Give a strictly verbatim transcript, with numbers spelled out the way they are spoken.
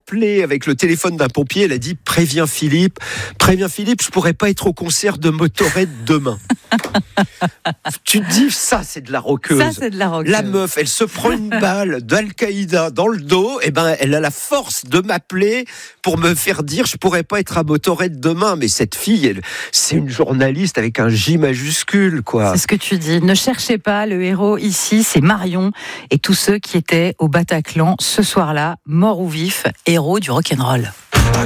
appelé avec le téléphone d'un pompier. Elle a dit, préviens Philippe, préviens Philippe, je pourrais pas être au concert de Motorhead demain. Tu te dis, ça c'est de la rockeuse. Ça, c'est de la rockeuse. La meuf, elle se prend une balle d'Al-Qaïda dans le dos, et ben elle a la force de m'appeler pour me faire dire, je pourrais pas être à Motorhead demain. Mais cette fille, elle, c'est une journaliste avec un J majuscule, quoi. C'est ce que tu dis. Ne cherchez pas, le héros ici, c'est Marion et tous ceux qui étaient au Bataclan ce soir-là, morts ou vifs, héros du rock'n'roll.